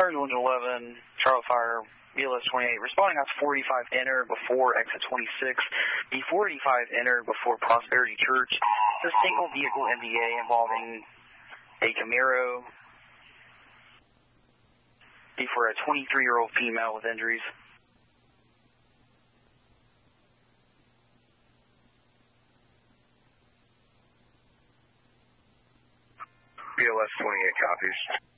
Sergeant 111, Charlie Fire, BLS 28, responding out to 485 enter before exit 26. The 485 enter before Prosperity Church. It's a single vehicle MVA involving a Camaro for a 23-year-old female with injuries. BLS 28 copies.